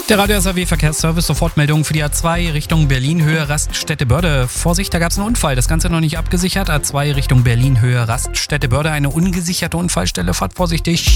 Der Radio SAW Verkehrsservice, Sofortmeldung für die A2 Richtung Berlin, Höhe Raststätte-Börde. Vorsicht, da gab es einen Unfall. Das Ganze noch nicht abgesichert. A2 Richtung Berlin, Höhe Raststätte-Börde. Eine ungesicherte Unfallstelle. Fahrt vorsichtig.